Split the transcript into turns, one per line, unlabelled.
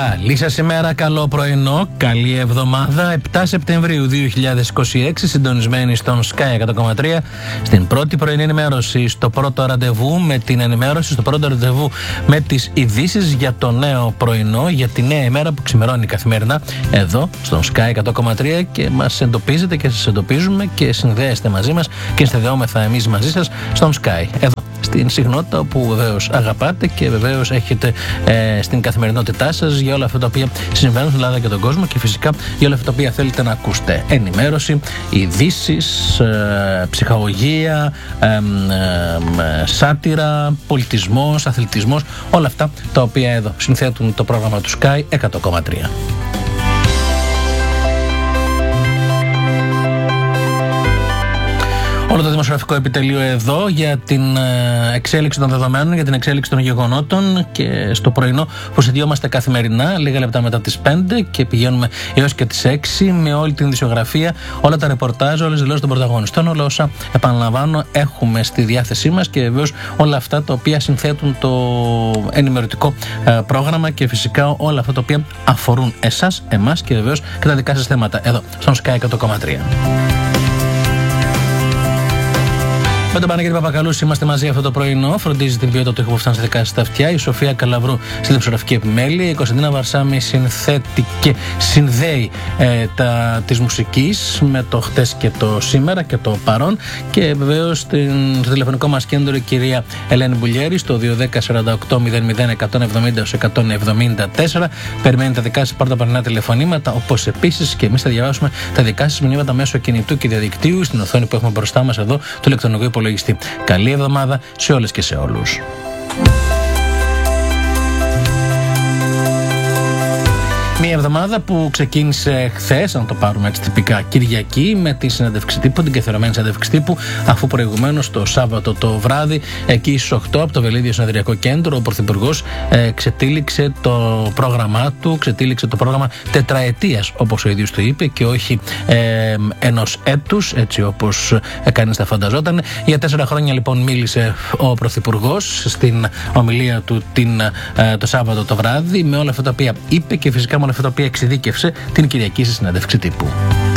Καλή σας ημέρα, καλό πρωινό, καλή εβδομάδα. 7 Σεπτεμβρίου 2026, συντονισμένοι στον Sky 100,3, στην πρώτη πρωινή ενημέρωση, στο πρώτο ραντεβού με την ενημέρωση, στο πρώτο ραντεβού με τις ειδήσεις για το νέο πρωινό, για τη νέα ημέρα που ξημερώνει καθημερινά εδώ στον Sky 100,3 και μας εντοπίζετε και σας εντοπίζουμε και συνδέεστε μαζί μας και συνδεόμεθα εμείς μαζί σας στον Sky. Εδώ στην συχνότητα που βεβαίως αγαπάτε και βεβαίως έχετε στην καθημερινότητά σας για όλα αυτά τα οποία συμβαίνουν στην Ελλάδα και τον κόσμο και φυσικά για όλα αυτά τα οποία θέλετε να ακούσετε. Ενημέρωση, ειδήσεις, ψυχαγωγία, σάτυρα, πολιτισμός, αθλητισμός, όλα αυτά τα οποία εδώ συνθέτουν το πρόγραμμα του Sky 100,3. Όλο το δημοσιογραφικό επιτελείο εδώ για την εξέλιξη των δεδομένων, για την εξέλιξη των γεγονότων και στο πρωινό που συνδυόμαστε καθημερινά, λίγα λεπτά μετά τις 5 και πηγαίνουμε έως και τις 6 με όλη την ειδησιογραφία, όλα τα ρεπορτάζ, όλες τις δηλώσεις των πρωταγωνιστών, όλα όσα επαναλαμβάνω έχουμε στη διάθεσή μας και βεβαίως όλα αυτά τα οποία συνθέτουν το ενημερωτικό πρόγραμμα και φυσικά όλα αυτά τα οποία αφορούν εσάς, εμάς και βεβαίως και τα δικά σας θέματα εδώ στον Sky 100,3. Με τον Παναγιώτη Παπακαλούση είμαστε μαζί αυτό το πρωινό. Φροντίζει την ποιότητα του ήχου που φτάνει στα δικά σας τα αυτιά. Η Σοφία Καλαβρού στη δημοσιογραφική επιμέλεια. Η Κωνσταντίνα Βαρσάμι συνθέτει και συνδέει της μουσικής με το χτες και το σήμερα και το παρόν. Και βεβαίως στο τηλεφωνικό μας κέντρο η κυρία Ελένη Μπουλιέρη στο 210-48-00-170-174. Περιμένει τα δικά σας πρώτα πανελληνά τηλεφωνήματα, όπως επίσης και εμείς θα διαβάσουμε τα δικά σας μηνύματα μέσω κινητού και διαδικτύου στην οθόνη που έχουμε μπροστά μας εδώ του ηλεκτρονικού υπολογιστή. Καλή εβδομάδα σε όλες και σε όλους. Μια εβδομάδα που ξεκίνησε χθες, αν το πάρουμε έτσι τυπικά, Κυριακή, με τη συνέντευξη τύπου, την καθιερωμένη συνέντευξη τύπου, αφού προηγουμένως το Σάββατο το βράδυ, εκεί στις 8 από το Βελίδιο Συνεδριακό Κέντρο, ο Πρωθυπουργός ξετύλιξε το πρόγραμμά του, ξετύλιξε το πρόγραμμα τετραετίας, όπως ο ίδιος το είπε, και όχι ενός έτους, έτσι όπως κανείς τα φανταζόταν. Για 4 χρόνια λοιπόν μίλησε ο Πρωθυπουργός στην ομιλία του το Σάββατο το βράδυ, με όλα αυτά τα οποία είπε και φυσικά με όλα αυτά τα οποία εξειδίκευσε την Κυριακή στη συνέντευξη τύπου.